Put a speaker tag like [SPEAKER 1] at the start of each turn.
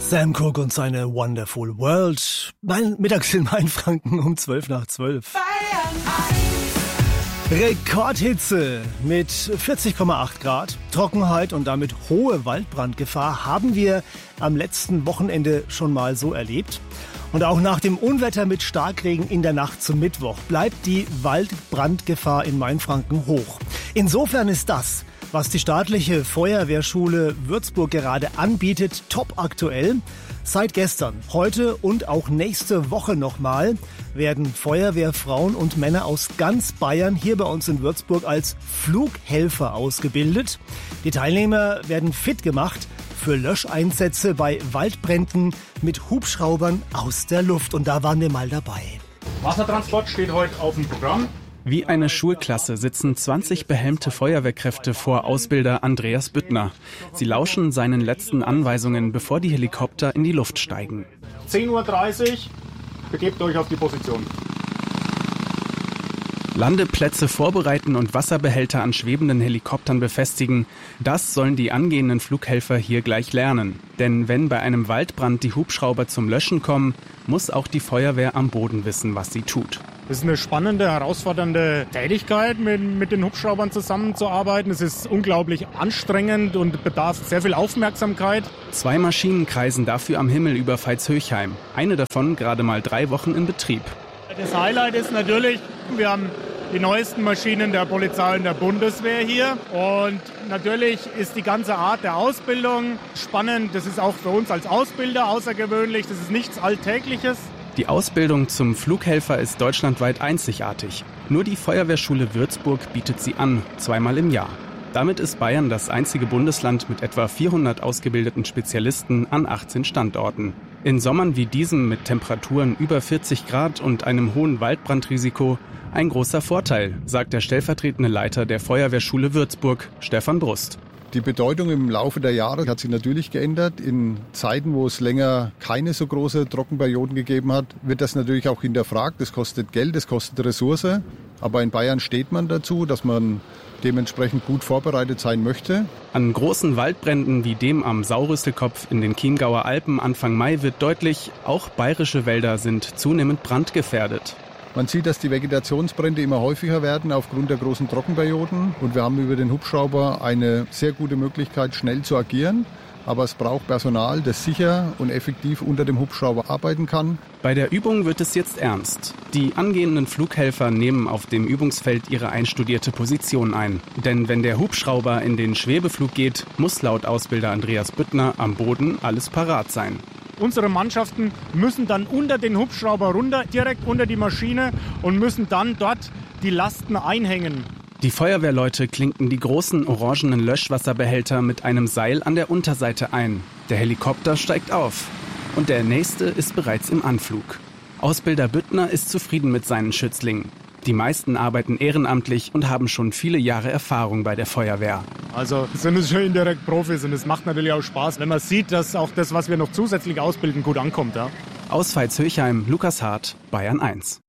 [SPEAKER 1] Sam Cooke und seine Wonderful World. Mittags in Mainfranken um 12:12. Rekordhitze mit 40,8 Grad, Trockenheit und damit hohe Waldbrandgefahr haben wir am letzten Wochenende schon mal so erlebt. Und auch nach dem Unwetter mit Starkregen in der Nacht zum Mittwoch bleibt die Waldbrandgefahr in Mainfranken hoch. Insofern ist das, was die staatliche Feuerwehrschule Würzburg gerade anbietet, top aktuell. Seit gestern, heute und auch nächste Woche nochmal werden Feuerwehrfrauen und Männer aus ganz Bayern hier bei uns in Würzburg als Flughelfer ausgebildet. Die Teilnehmer werden fit gemacht für Löscheinsätze bei Waldbränden mit Hubschraubern aus der Luft. Und da waren wir mal dabei.
[SPEAKER 2] Wassertransport steht heute auf dem Programm.
[SPEAKER 3] Wie eine Schulklasse sitzen 20 behelmte Feuerwehrkräfte vor Ausbilder Andreas Büttner. Sie lauschen seinen letzten Anweisungen, bevor die Helikopter in die Luft steigen.
[SPEAKER 2] 10:30 Uhr, begebt euch auf die Position.
[SPEAKER 3] Landeplätze vorbereiten und Wasserbehälter an schwebenden Helikoptern befestigen, das sollen die angehenden Flughelfer hier gleich lernen. Denn wenn bei einem Waldbrand die Hubschrauber zum Löschen kommen, muss auch die Feuerwehr am Boden wissen, was sie tut.
[SPEAKER 2] Es ist eine spannende, herausfordernde Tätigkeit, mit den Hubschraubern zusammenzuarbeiten. Es ist unglaublich anstrengend und bedarf sehr viel Aufmerksamkeit.
[SPEAKER 3] 2 Maschinen kreisen dafür am Himmel über Veitshöchheim. Eine davon gerade mal 3 Wochen in Betrieb.
[SPEAKER 2] Das Highlight ist natürlich, wir haben die neuesten Maschinen der Polizei und der Bundeswehr hier. Und natürlich ist die ganze Art der Ausbildung spannend. Das ist auch für uns als Ausbilder außergewöhnlich. Das ist nichts Alltägliches.
[SPEAKER 3] Die Ausbildung zum Flughelfer ist deutschlandweit einzigartig. Nur die Feuerwehrschule Würzburg bietet sie an, 2-mal im Jahr. Damit ist Bayern das einzige Bundesland mit etwa 400 ausgebildeten Spezialisten an 18 Standorten. In Sommern wie diesem mit Temperaturen über 40 Grad und einem hohen Waldbrandrisiko ein großer Vorteil, sagt der stellvertretende Leiter der Feuerwehrschule Würzburg, Stefan Brust.
[SPEAKER 4] Die Bedeutung im Laufe der Jahre hat sich natürlich geändert. In Zeiten, wo es länger keine so große Trockenperioden gegeben hat, wird das natürlich auch hinterfragt. Das kostet Geld, das kostet Ressource. Aber in Bayern steht man dazu, dass man dementsprechend gut vorbereitet sein möchte.
[SPEAKER 3] An großen Waldbränden wie dem am Saurüsselkopf in den Chiemgauer Alpen Anfang Mai wird deutlich, auch bayerische Wälder sind zunehmend brandgefährdet.
[SPEAKER 4] Man sieht, dass die Vegetationsbrände immer häufiger werden aufgrund der großen Trockenperioden. Und wir haben über den Hubschrauber eine sehr gute Möglichkeit, schnell zu agieren. Aber es braucht Personal, das sicher und effektiv unter dem Hubschrauber arbeiten kann.
[SPEAKER 3] Bei der Übung wird es jetzt ernst. Die angehenden Flughelfer nehmen auf dem Übungsfeld ihre einstudierte Position ein. Denn wenn der Hubschrauber in den Schwebeflug geht, muss laut Ausbilder Andreas Büttner am Boden alles parat sein.
[SPEAKER 2] Unsere Mannschaften müssen dann unter den Hubschrauber runter, direkt unter die Maschine und müssen dann dort die Lasten einhängen.
[SPEAKER 3] Die Feuerwehrleute klinken die großen orangenen Löschwasserbehälter mit einem Seil an der Unterseite ein. Der Helikopter steigt auf und der nächste ist bereits im Anflug. Ausbilder Büttner ist zufrieden mit seinen Schützlingen. Die meisten arbeiten ehrenamtlich und haben schon viele Jahre Erfahrung bei der Feuerwehr.
[SPEAKER 2] Also sind es schon indirekt Profis und es macht natürlich auch Spaß, wenn man sieht, dass auch das, was wir noch zusätzlich ausbilden, gut ankommt. Ja?
[SPEAKER 3] Aus Veitshöchheim, Lukas Hart, Bayern 1.